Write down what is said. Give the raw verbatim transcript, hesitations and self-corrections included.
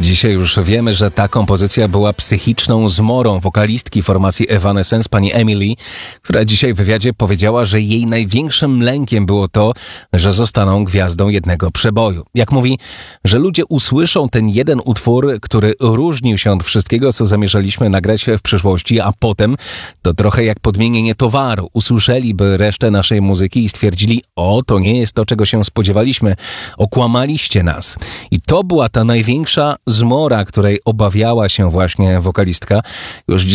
Dzisiaj już wiemy, że ta kompozycja była psychiczną zmorą wokalistki formacji Evanescence, pani Emily, która dzisiaj w wywiadzie powiedziała, że jej największym lękiem było to, że zostaną gwiazdą jednego przeboju. Jak mówi, że ludzie usłyszą ten jeden utwór, który różnił się od wszystkiego, co zamierzaliśmy nagrać w przyszłości, a potem to trochę jak podmienienie towaru. Usłyszeliby resztę naszej muzyki i stwierdzili, o, to nie jest to, czego się spodziewaliśmy. Okłamaliście nas. I to była ta największa zmora, której obawiała się właśnie wokalistka. Już